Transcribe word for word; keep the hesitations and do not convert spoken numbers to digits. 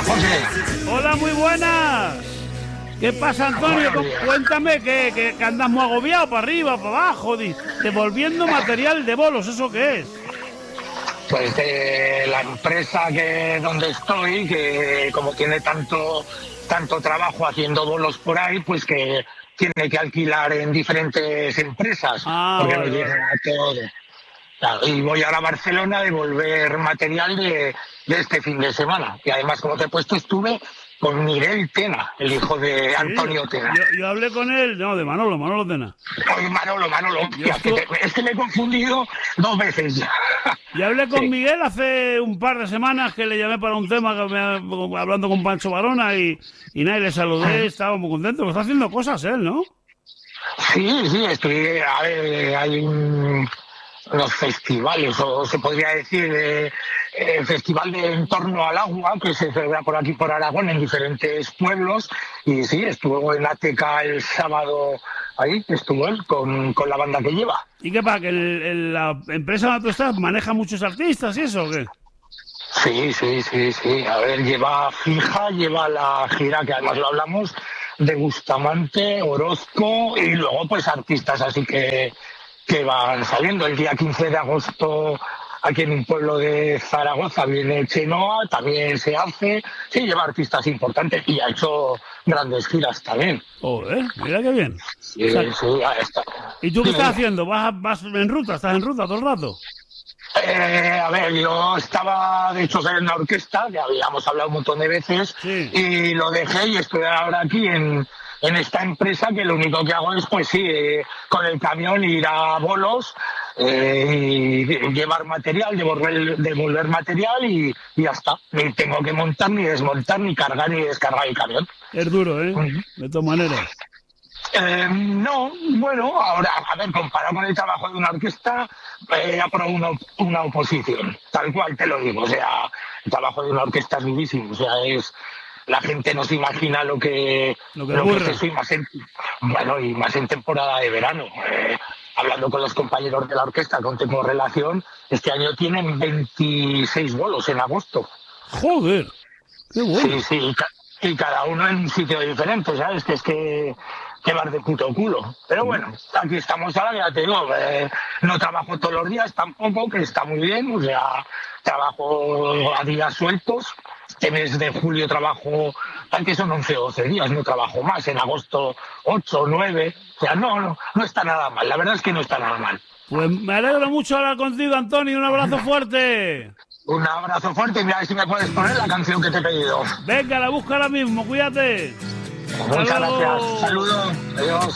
José. Hola, muy buenas. ¿Qué pasa, Antonio? Cuéntame que, que, que andas muy agobiado para arriba, para abajo, di, devolviendo material de bolos, ¿eso qué es? Pues de la empresa que donde estoy, que como tiene tanto tanto trabajo haciendo bolos por ahí, pues que tiene que alquilar en diferentes empresas, Ah, porque vale, no llega vale. a todo. Claro, y voy ahora a Barcelona a devolver material de, de este fin de semana. Y además, como te he puesto, estuve con Miguel Tena, el hijo de Sí, Antonio Tena. yo, yo hablé con él, no, de Manolo, Manolo Tena. Oye, Manolo, Manolo, Yo hostia, que estu- te- es que me he confundido dos veces ya. Yo hablé con Sí. Miguel hace un par de semanas que le llamé para un tema, que me, hablando con Pancho Barona y, y nada, y le saludé, estaba muy contento, está haciendo cosas él, ¿no? Sí, sí, estoy, a ver, hay un- unos festivales, o se podría decir, eh, eh, festival de en torno al agua, que se celebra por aquí, por Aragón, en diferentes pueblos, y sí, estuvo en Ateca el sábado, ahí estuvo él, con, con la banda que lleva. ¿Y qué pasa? ¿Que el- el- la empresa donde tú estás maneja muchos artistas y eso o qué? Sí, sí, sí, sí, a ver, lleva Fija, lleva la gira, que además lo hablamos, de Bustamante, Orozco, y luego pues artistas así que que van saliendo. El día quince de agosto, aquí en un pueblo de Zaragoza, viene Chenoa, también se hace. Sí, lleva artistas importantes y ha hecho grandes giras también. Joder, mira qué bien. Sí, O sea, sí, ahí está. ¿y tú qué Dime, estás dime. haciendo? ¿Vas, vas en ruta? ¿Estás en ruta todo el rato? Eh, a ver, yo estaba, de hecho, en la orquesta, que habíamos hablado un montón de veces, Sí. y lo dejé y estoy ahora aquí en, en esta empresa, que lo único que hago es, pues sí, eh, con el camión ir a bolos, eh, y llevar material, devolver, devolver material y, y ya está. Ni tengo que montar, ni desmontar, ni cargar, ni descargar el camión. Es duro, ¿eh? Ujú. De todas maneras. Eh, no, bueno, ahora, a ver, comparado con el trabajo de una orquesta, he aprobado una, una oposición, tal cual te lo digo, o sea, el trabajo de una orquesta es durísimo, o sea, es, la gente no se imagina lo que, Lo que lo que ocurre. es eso, y más en, bueno, y más en temporada de verano. Eh, hablando con los compañeros de la orquesta con tengo relación, este año tienen veintiséis bolos en agosto. Joder, qué bueno. Sí, sí, y, ca- y cada uno en un sitio diferente, ¿sabes? Que es que, que vas de puto culo. Pero bueno, aquí estamos ahora, ya te digo, eh, no trabajo todos los días tampoco, que está muy bien, o sea, trabajo a días sueltos. Este mes de julio trabajo, antes son once o doce días, no trabajo más, en agosto ocho o nueve, o sea, no, no, no está nada mal, la verdad es que no está nada mal. Pues me alegro mucho hablar contigo, Antonio. Un abrazo fuerte. Un abrazo fuerte y mira a ver si me puedes poner la canción que te he pedido. Venga, la busco ahora mismo. Cuídate. Hasta Muchas luego. gracias, saludos, adiós.